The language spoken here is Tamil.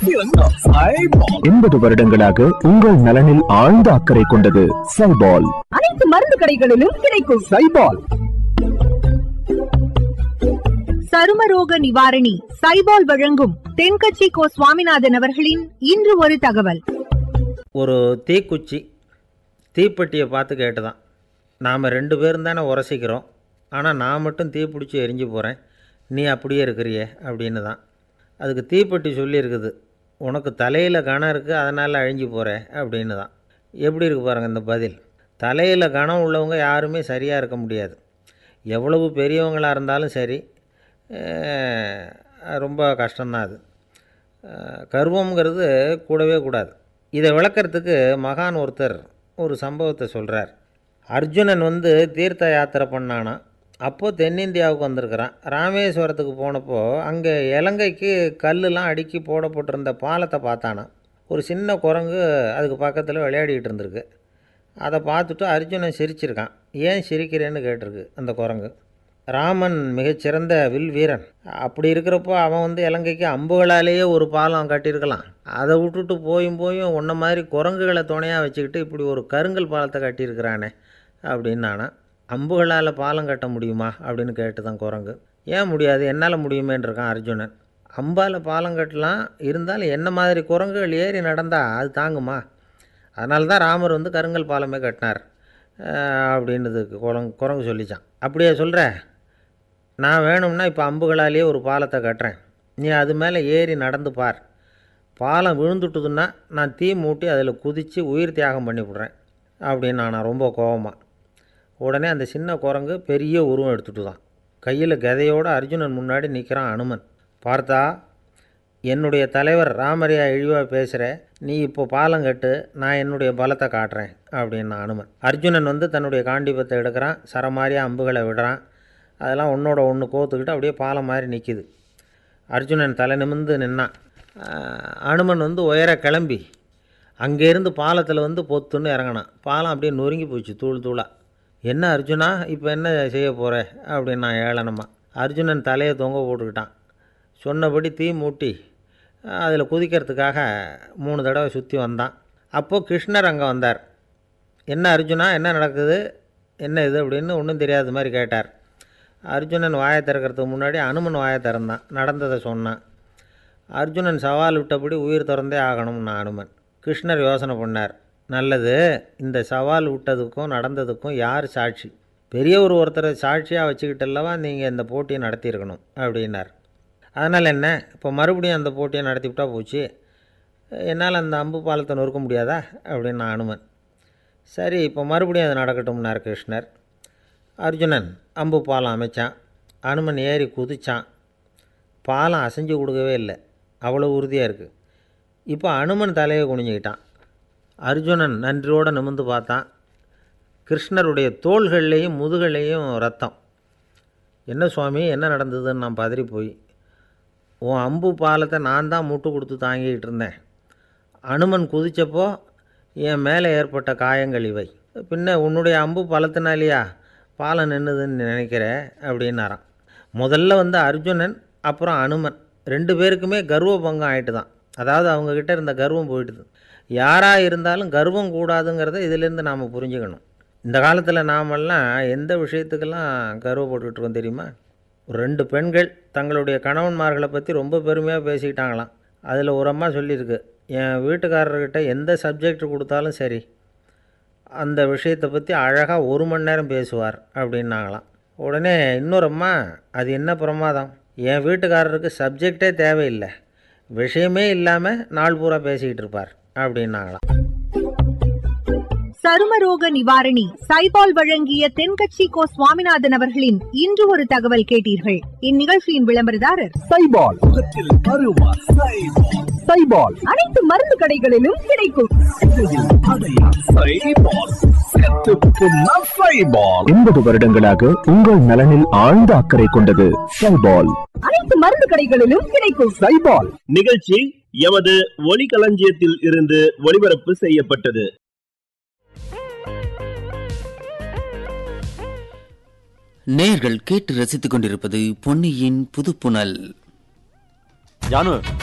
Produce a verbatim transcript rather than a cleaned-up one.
எண்பது வருடங்களாக உங்கள் நலனில் ஆழ்ந்த அக்கறை கொண்டது சைபால். அனைத்து மருந்து கடைகளிலும் கிடைக்கும் சைபால். சருமரோக நிவாரணி சைபால் வழங்கும் தென்கட்சி கோ சுவாமிநாதன் அவர்களின் இன்று ஒரு தகவல். ஒரு தீக்குச்சி தீப்பெட்டியை பார்த்து கேட்டுதான், நாம் ரெண்டு பேரும் தானே உரசிக்கிறோம், ஆனால் நான் மட்டும் தீ பிடிச்சி எரிஞ்சு போகிறேன், நீ அப்படியே இருக்கிறியே அப்படின்னு தான். அதுக்கு தீப்பெட்டி சொல்லியிருக்குது, உனக்கு தலையில் கணம் இருக்குது அதனால் அழிஞ்சு போகிற அப்படின்னு தான். எப்படி இருக்கு பாருங்கள் இந்த பதில். தலையில் கணம் உள்ளவங்க யாருமே சரியாக இருக்க முடியாது. எவ்வளவு பெரியவங்களாக இருந்தாலும் சரி, ரொம்ப கஷ்டம்தான் அது. கர்வங்கிறது கூடவே கூடாது. இதை விளக்கிறதுக்கு மகான் ஒருத்தர் ஒரு சம்பவத்தை சொல்கிறார். அர்ஜுனன் வந்து தீர்த்த யாத்திரை பண்ணானா. அப்போது தென்னிந்தியாவுக்கு வந்திருக்கிறான். ராமேஸ்வரத்துக்கு போனப்போ அங்கே இலங்கைக்கு கல்லுலாம் அடுக்கி போடப்பட்டிருந்த பாலத்தை பார்த்தானா. ஒரு சின்ன குரங்கு அதுக்கு பக்கத்தில் விளையாடிக்கிட்டு இருந்திருக்கு. அதை பார்த்துட்டு அர்ஜுனன் சிரிச்சிருக்கான். ஏன் சிரிக்கிறேன்னு கேட்டிருக்கு அந்த குரங்கு. ராமன் மிகச்சிறந்த வில் வீரன். அப்படி இருக்கிறப்போ அவன் வந்து இலங்கைக்கு அம்புகளாலேயே ஒரு பாலம் கட்டியிருக்கலாம். அதை விட்டுட்டு போயும் போயும் உன்ன மாதிரி குரங்குகளை துணையாக வச்சுக்கிட்டு இப்படி ஒரு கருங்கல் பாலத்தை கட்டியிருக்கிறானே அப்படின்னானா. அம்புகளால் பாலம் கட்ட முடியுமா அப்படின்னு கேட்டு தான் குரங்கு. ஏன் முடியாது, என்னால் முடியுமேன்னு இருக்கான் அர்ஜுனன். அம்பால் பாலம் கட்டலாம், இருந்தாலும் என்ன மாதிரி குரங்குகள் ஏறி நடந்தால் அது தாங்குமா? அதனால தான் ராமர் வந்து கருங்கல் பாலமே கட்டினார் அப்படின்னதுக்கு குரங்கு குரங்கு சொல்லிச்சான். அப்படியே சொல்கிற, நான் வேணும்னா இப்போ அம்புகளாலேயே ஒரு பாலத்தை கட்டுறேன், நீ அது மேலே ஏறி நடந்து பார். பாலம் விழுந்துட்டுதுன்னா நான் தீ மூட்டி அதில் குதித்து உயிர் தியாகம் பண்ணிவிட்றேன் அப்படின்னு நான் ரொம்ப கோபமாக. உடனே அந்த சின்ன குரங்கு பெரிய உருவம் எடுத்துட்டு தான் கையில் கதையோடு அர்ஜுனன் முன்னாடி நிற்கிறான் அனுமன். பார்த்தா, என்னுடைய தலைவர் ராமரையா இழிவாக பேசுகிற, நீ இப்போ பாலம் கட்டு, நான் என்னுடைய பலத்தை காட்டுறேன் அப்படின்னு அனுமன். அர்ஜுனன் வந்து தன்னுடைய காண்டிபத்தை எடுக்கிறான், சரமாரியாக அம்புகளை விடுறான். அதெல்லாம் ஒன்றோட ஒன்று கோத்துக்கிட்டு அப்படியே பாலம் மாதிரி நிற்கிது. அர்ஜுனன் தலை நிமிர்ந்து நின்னான். அனுமன் வந்து உயர கிளம்பி அங்கேருந்து பாலத்தில் வந்து பொத்துன்னு இறங்கினான். பாலம் அப்படியே நொறுங்கி போச்சு தூள் தூளாக. என்ன அர்ஜுனா, இப்போ என்ன செய்ய போகிற அப்படின்னா ஏளனமா. அர்ஜுனன் தலையை தொங்க போட்டுக்கிட்டான். சொன்னபடி தீ மூட்டி அதில் குதிக்கிறதுக்காக மூணு தடவை சுற்றி வந்தான். அப்போது கிருஷ்ணர் அங்கே வந்தார். என்ன அர்ஜுனா, என்ன நடக்குது, என்ன இது அப்படின்னு ஒன்றும் தெரியாத மாதிரி கேட்டார். அர்ஜுனன் வாயை திறக்கிறதுக்கு முன்னாடி அனுமன் வாயை திறந்தான், நடந்ததை சொன்னான். அர்ஜுனன் சவால் விட்டபடி உயிர் திறந்தே ஆகணும்னு அனுமன். கிருஷ்ணர் யோசனை பண்ணார். நல்லது, இந்த சவால் விட்டதுக்கும் நடந்ததுக்கும் யார் சாட்சி? பெரிய ஒரு ஒருத்தரை சாட்சியாக வச்சுக்கிட்டல்லவா நீங்கள் இந்த போட்டியை நடத்தியிருக்கணும் அப்படின்னார். அதனால் என்ன, இப்போ மறுபடியும் அந்த போட்டியை நடத்திவிட்டா போச்சு, என்னால் அந்த அம்பு பாலத்தை நொறுக்க முடியாதா அப்படின்னு அனுமன். சரி, இப்போ மறுபடியும் அது நடக்கட்டும்னார் கிருஷ்ணர். அர்ஜுனன் அம்பு பாலம் அமைச்சான். அனுமன் ஏறி குதித்தான். பாலம் அசைஞ்சு கொடுக்கவே இல்லை, அவ்வளோ உறுதியாக இருக்குது. இப்போ அனுமன் தலையை குனிஞ்சிக்கிட்டான். அர்ஜுனன் நன்றியோடு நிமிர்ந்து பார்த்தான். கிருஷ்ணருடைய தோள்கள்லேயும் முதுகள்லேயும் ரத்தம். என்ன சுவாமி, என்ன நடந்ததுன்னு நான் பதறி போய், உன் அம்பு பாலத்தை நான் தான் முட்டு கொடுத்து தாங்கிக்கிட்டு இருந்தேன். அனுமன் குதித்தப்போ என் மேலே ஏற்பட்ட காயங்கள் இவை. பின்ன உன்னுடைய அம்பு பலத்தினாலேயா பாலம் நின்றுதுன்னு நினைக்கிற அப்படின்னாரான். முதல்ல வந்து அர்ஜுனன் அப்புறம் அனுமன் ரெண்டு பேருக்குமே கர்வ பங்கம் ஆகிட்டு தான். அதாவது அவங்கக்கிட்ட இருந்த கர்வம் போயிட்டுது. யாராக இருந்தாலும் கர்வம் கூடாதுங்கிறத இதிலேருந்து நாம் புரிஞ்சுக்கணும். இந்த காலத்தில் நாமெல்லாம் எந்த விஷயத்துக்கெல்லாம் கர்வப்பட்டுருக்கோம் தெரியுமா? ஒரு ரெண்டு பெண்கள் தங்களுடைய கணவன்மார்களை பற்றி ரொம்ப பெருமையாக பேசிக்கிட்டாங்களாம். அதில் ஒரு அம்மா சொல்லியிருக்கு, என் வீட்டுக்காரர்கிட்ட எந்த சப்ஜெக்ட் கொடுத்தாலும் சரி அந்த விஷயத்தை பற்றி அழகாக ஒரு மணி நேரம் பேசுவார் அப்படின்னாங்களாம். உடனே இன்னொரு அம்மா, அது என்ன பிரமாதம், என் வீட்டுக்காரருக்கு சப்ஜெக்டே தேவையில்லை, விஷயமே இல்லாமல் நாள் பூரா பேசிக்கிட்டு இருப்பார் அப்படின்னாங்களாம். சருமரோக நிவாரணி சைபால் வழங்கிய தென்கட்சி கோ சுவாமிநாதன் அவர்களின் இன்று ஒரு தகவல் கேட்டீர்கள். இந்நிகழ்ச்சியின் விளம்பரதாரர் சைபால். சைபால் அனைத்து மருந்து கடைகளிலும் கிடைக்கும். எண்பது வருடங்களாக உங்கள் நலனில் ஆழ்ந்த அக்கறை கொண்டது சைபால். அனைத்து மருந்து கடைகளிலும் கிடைக்கும். சைபால். நிகழ்ச்சி எமது ஒலிகளஞ்சியத்தில் இருந்து ஒளிபரப்பு செய்யப்பட்டது. நேயர்கள் கேட்டு ரசித்துக் கொண்டிருப்பது பொன்னியின் புதுப்புணல். ஜானு,